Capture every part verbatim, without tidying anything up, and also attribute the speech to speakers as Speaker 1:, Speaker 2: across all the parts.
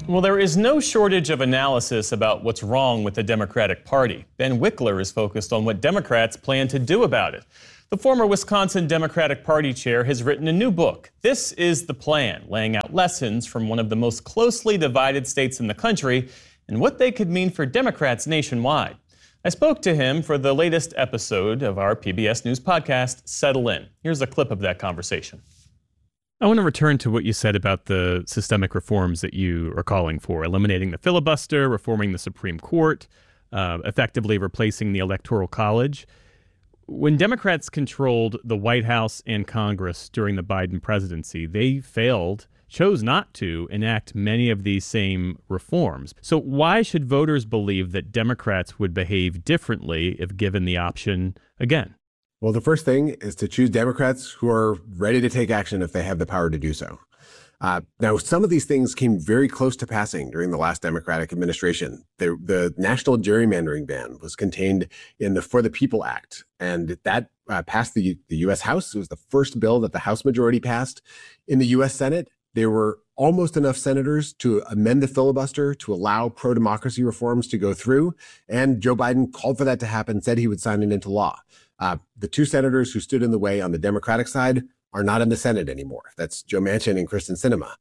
Speaker 1: Well, there is no shortage of analysis about what's wrong with the Democratic Party. Ben Wickler is focused on what Democrats plan to do about it. The former Wisconsin Democratic Party chair has written a new book. This is the Plan, laying out lessons from one of the most closely divided states in the country and what they could mean for Democrats nationwide. I spoke to him for the latest episode of our P B S News podcast, Settle In. Here's a clip of that conversation. I want to return to what you said about the systemic reforms that you are calling for, eliminating the filibuster, reforming the Supreme Court, uh, effectively replacing the Electoral College. When Democrats controlled the White House and Congress during the Biden presidency, they failed, chose not to enact many of these same reforms. So why should voters believe that Democrats would behave differently if given the option again?
Speaker 2: Well, the first thing is to choose Democrats who are ready to take action if they have the power to do so. Uh, now, some of these things came very close to passing during the last Democratic administration. The, the national gerrymandering ban was contained in the For the People Act, and that uh, passed the, the U S House. It was the first bill that the House majority passed. In the U S Senate, there were almost enough senators to amend the filibuster to allow pro-democracy reforms to go through, and Joe Biden called for that to happen, said he would sign it into law. Uh, the two senators who stood in the way on the Democratic side are not in the Senate anymore. That's Joe Manchin and Kyrsten Sinema.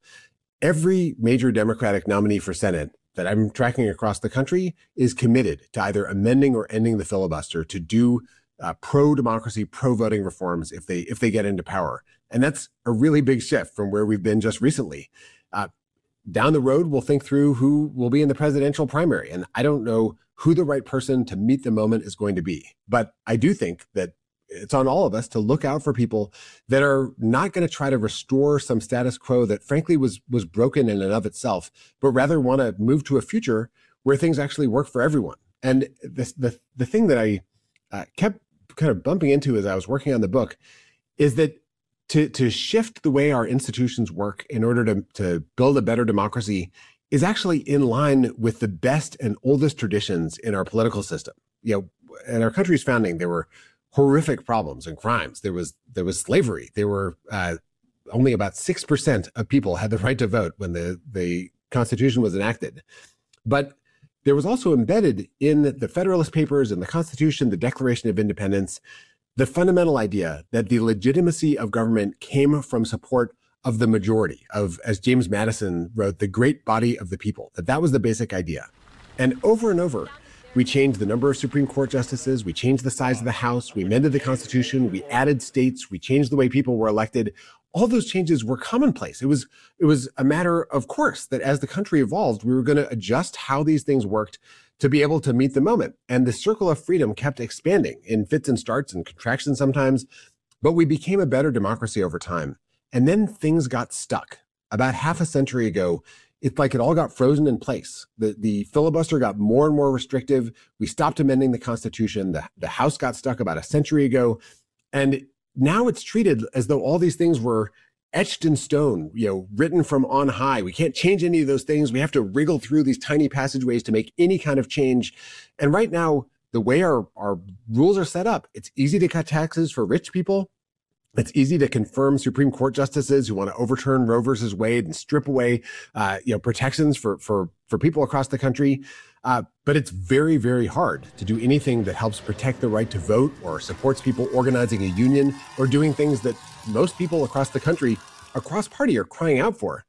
Speaker 2: Every major Democratic nominee for Senate that I'm tracking across the country is committed to either amending or ending the filibuster to do uh, pro-democracy, pro-voting reforms if they if they get into power. And that's a really big shift from where we've been just recently. Uh, down the road, we'll think through who will be in the presidential primary. And I don't know who the right person to meet the moment is going to be. But I do think that it's on all of us to look out for people that are not going to try to restore some status quo that frankly was was broken in and of itself, but rather want to move to a future where things actually work for everyone. And the the, the thing that I uh, kept kind of bumping into as I was working on the book is that to to shift the way our institutions work in order to to build a better democracy is actually in line with the best and oldest traditions in our political system. You know, at our country's founding, there were horrific problems and crimes. There was there was slavery. There were uh, only about six percent of people had the right to vote when the, the Constitution was enacted. But there was also embedded in the Federalist Papers and the Constitution, the Declaration of Independence, the fundamental idea that the legitimacy of government came from support of the majority, of, as James Madison wrote, the great body of the people, that that was the basic idea. And over and over, we changed the number of Supreme Court justices, we changed the size of the House, we amended the Constitution, we added states, we changed the way people were elected. All those changes were commonplace. It was, it was a matter of course that as the country evolved, we were going to adjust how these things worked to be able to meet the moment. And the circle of freedom kept expanding in fits and starts and contractions sometimes, but we became a better democracy over time. And then things got stuck. About half a century ago, it's like it all got frozen in place. The, the filibuster got more and more restrictive. We stopped amending the Constitution. The, the House got stuck about a century ago. And now it's treated as though all these things were etched in stone, you know, written from on high. We can't change any of those things. We have to wriggle through these tiny passageways to make any kind of change. And right now, the way our, our rules are set up, it's easy to cut taxes for rich people. It's easy to confirm Supreme Court justices who want to overturn Roe versus Wade and strip away, uh, you know, protections for for for people across the country. Uh, but it's very, very hard to do anything that helps protect the right to vote or supports people organizing a union or doing things that most people across the country, across party, are crying out for.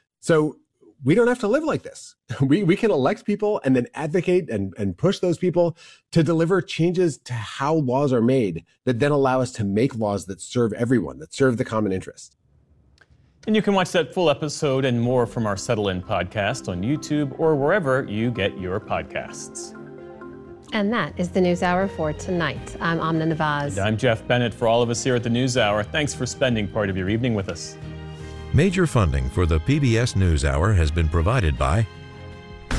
Speaker 2: So we don't have to live like this. We we can elect people and then advocate and, and push those people to deliver changes to how laws are made that then allow us to make laws that serve everyone, that serve the common interest.
Speaker 1: And you can watch that full episode and more from our Settle In podcast on YouTube or wherever you get your podcasts.
Speaker 3: And that is the News Hour for tonight. I'm Amna Nawaz.
Speaker 1: And I'm Jeff Bennett. For all of us here at the News Hour, thanks for spending part of your evening with us.
Speaker 4: Major funding for the P B S NewsHour has been provided by